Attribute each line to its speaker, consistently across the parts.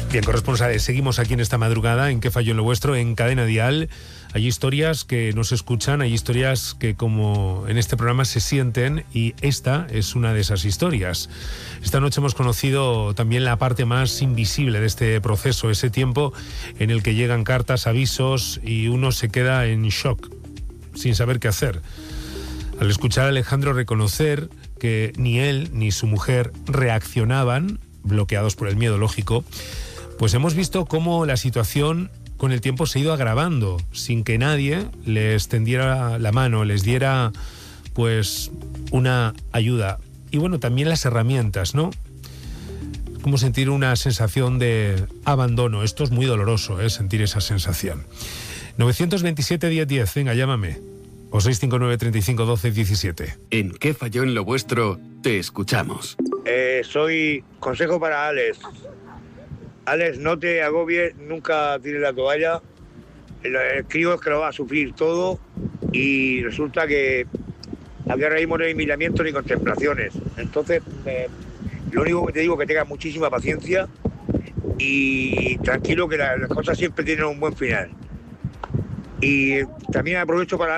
Speaker 1: Bien, corresponsales, seguimos aquí en esta madrugada, en ¿Qué falló en lo vuestro?, en Cadena Dial. Hay historias que nos escuchan, hay historias que, como en este programa, se sienten, y esta es una de esas historias. Esta noche hemos conocido también la parte más invisible de este proceso, ese tiempo en el que llegan cartas, avisos, y uno se queda en shock, sin saber qué hacer. Al escuchar a Alejandro reconocer que ni él ni su mujer reaccionaban, bloqueados por el miedo, lógico, pues hemos visto cómo la situación con el tiempo se ha ido agravando, sin que nadie les tendiera la mano, les diera pues una ayuda. Y bueno, también las herramientas, ¿no? Como sentir una sensación de abandono. Esto es muy doloroso, sentir esa sensación. 927-1010, venga, llámame. O 659-35-12-17.
Speaker 2: En ¿Qué falló en lo vuestro? Te escuchamos.
Speaker 3: Soy consejo para Alex. Alex, no te agobies, nunca tires la toalla. El crío es que lo va a sufrir todo y resulta que aquí ahora mismo no hay miramientos ni contemplaciones. Entonces, lo único que te digo es que tengas muchísima paciencia y tranquilo, que las cosas siempre tienen un buen final. Y también aprovecho para dar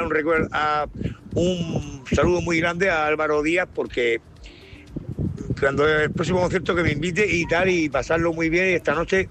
Speaker 3: un saludo muy grande a Álvaro Díaz, porque cuando el próximo concierto que me invite y tal, y pasarlo muy bien, y esta noche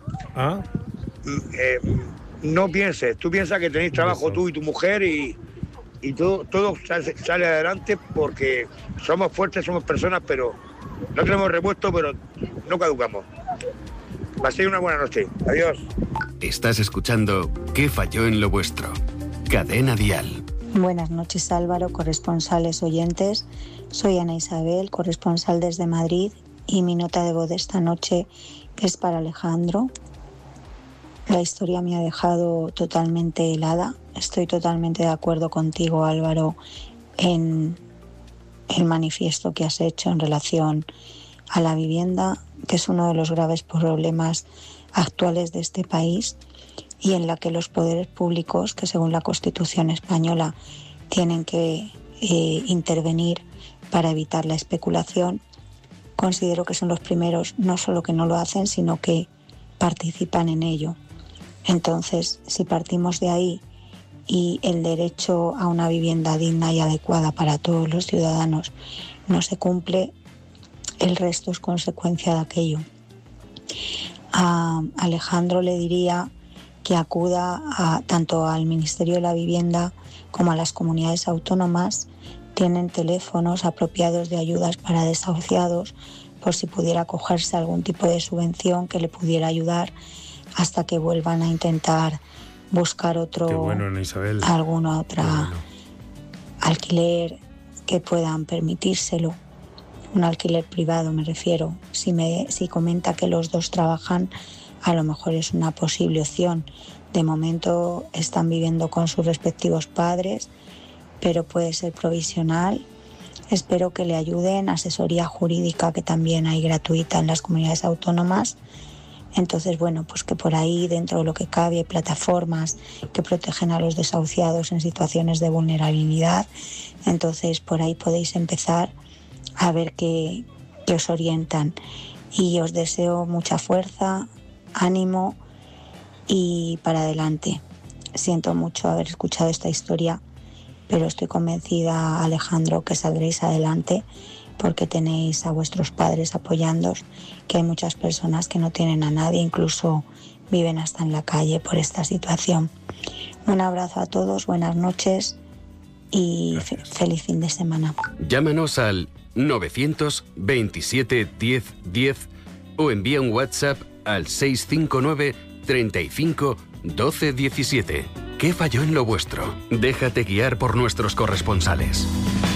Speaker 3: no pienses, tú piensas que tenéis trabajo tú y tu mujer y todo sale adelante, porque somos fuertes, somos personas, pero no tenemos repuesto, pero no caducamos. Paséis una buena noche. Adiós.
Speaker 2: Estás escuchando ¿Qué falló en lo vuestro? Cadena Dial.
Speaker 4: Buenas noches, Álvaro, corresponsales, oyentes. Soy Ana Isabel, corresponsal desde Madrid, y mi nota de voz de esta noche es para Alejandro. La historia me ha dejado totalmente helada. Estoy totalmente de acuerdo contigo, Álvaro, en el manifiesto que has hecho en relación a la vivienda, que es uno de los graves problemas actuales de este país, y en la que los poderes públicos, que según la Constitución española tienen que intervenir para evitar la especulación, considero que son los primeros no solo que no lo hacen, sino que participan en ello. Entonces, si partimos de ahí y el derecho a una vivienda digna y adecuada para todos los ciudadanos no se cumple, el resto es consecuencia de aquello. A Alejandro le diría que acuda tanto al Ministerio de la Vivienda como a las comunidades autónomas. Tienen teléfonos apropiados de ayudas para desahuciados, por si pudiera acogerse a algún tipo de subvención que le pudiera ayudar hasta que vuelvan a intentar buscar alguna otra alquiler que puedan permitírselo. Un alquiler privado, me refiero. Si comenta que los dos trabajan, a lo mejor es una posible opción. De momento están viviendo con sus respectivos padres, pero puede ser provisional. Espero que le ayuden, asesoría jurídica que también hay gratuita en las comunidades autónomas. Entonces, bueno, pues que por ahí, dentro de lo que cabe, hay plataformas que protegen a los desahuciados en situaciones de vulnerabilidad. Entonces, por ahí podéis empezar a ver que os orientan. Y os deseo mucha fuerza, ánimo y para adelante. Siento mucho haber escuchado esta historia, pero estoy convencida, Alejandro, que saldréis adelante, porque tenéis a vuestros padres apoyándoos, que hay muchas personas que no tienen a nadie, incluso viven hasta en la calle por esta situación. Un abrazo a todos, buenas noches y feliz fin de semana.
Speaker 2: Llámanos al 927 10 10 o envía un WhatsApp al 659 35 12 17. ¿Qué falló en lo vuestro? Déjate guiar por nuestros corresponsales.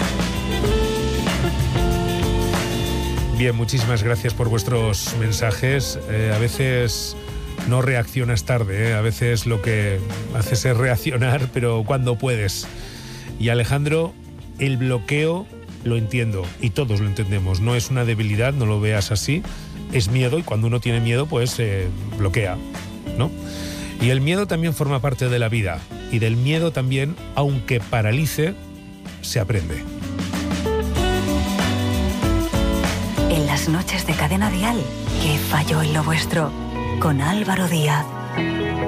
Speaker 1: Bien, muchísimas gracias por vuestros mensajes. A veces no reaccionas tarde, a veces lo que haces es reaccionar, pero cuando puedes. Y Alejandro, el bloqueo lo entiendo y todos lo entendemos. No es una debilidad, no lo veas así. Es miedo, y cuando uno tiene miedo, pues bloquea, ¿no? Y el miedo también forma parte de la vida. Y del miedo también, aunque paralice, se aprende.
Speaker 5: En las noches de Cadena Dial, ¿qué falló en lo vuestro? con Álvaro Díaz.